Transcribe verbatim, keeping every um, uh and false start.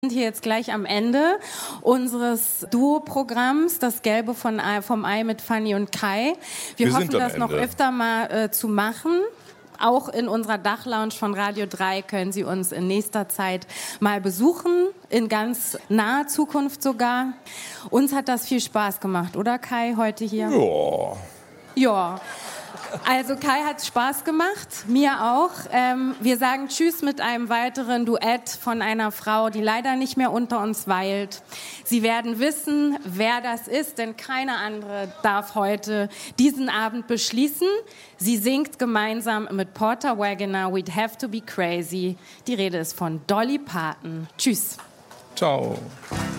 sind hier jetzt gleich am Ende unseres Duo-Programms, das Gelbe von, vom Ei mit Fanny und Kai. Wir, Wir hoffen, das Ende. noch öfter mal äh, zu machen. Auch in unserer Dachlounge von Radio drei können Sie uns in nächster Zeit mal besuchen, in ganz naher Zukunft sogar. Uns hat das viel Spaß gemacht, oder Kai, heute hier? Ja. Ja. Also Kai hat Spaß gemacht, mir auch. Ähm, wir sagen Tschüss mit einem weiteren Duett von einer Frau, die leider nicht mehr unter uns weilt. Sie werden wissen, wer das ist, denn keine andere darf heute diesen Abend beschließen. Sie singt gemeinsam mit Porter Wagoner We'd Have to Be Crazy. Die Rede ist von Dolly Parton. Tschüss. Ciao.